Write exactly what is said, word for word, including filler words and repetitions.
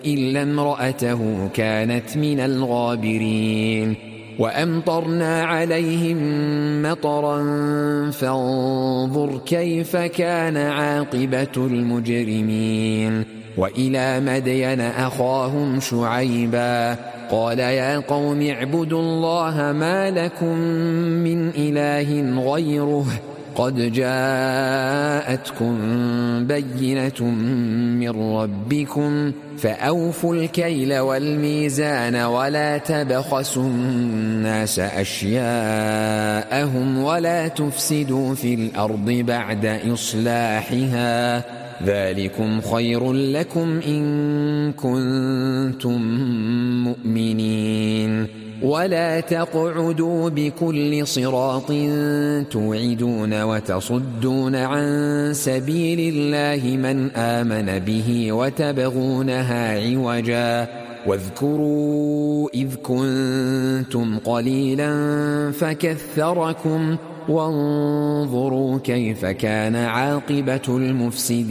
إلا امرأته كانت من الغابرين وأمطرنا عليهم مطرا فانظر كيف كان عاقبة المجرمين وإلى مدين أخاهم شعيبا قال يا قوم اعبدوا الله ما لكم من إله غيره قد جاءتكم بينة من ربكم فأوفوا الكيل والميزان ولا تبخسوا الناس أشياءهم ولا تفسدوا في الأرض بعد إصلاحها ذلكم خير لكم إن كنتم مؤمنين ولا تقعدوا بكل صراط توعدون وتصدون عن سبيل الله من آمن به وتبغونها عوجا واذكروا إذ كنتم قليلا فكثركم وانظروا كيف كان عاقبة المفسدين.